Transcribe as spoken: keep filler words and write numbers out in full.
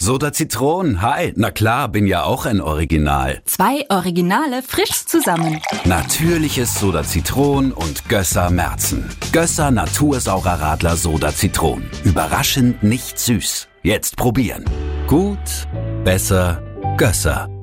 Soda Zitron, hi. Na klar, bin ja auch ein Original. Zwei Originale frisch zusammen. Natürliches Soda Zitron und Gösser Märzen. Gösser Natursaurer Radler Soda Zitron. Überraschend nicht süß. Jetzt probieren. Gut, besser, Gösser.